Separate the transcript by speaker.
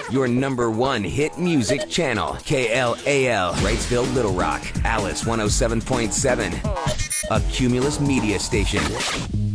Speaker 1: your #1 hit music channel. KLAL, Wrightsville, Little Rock, Alice 107.7, a Cumulus media station.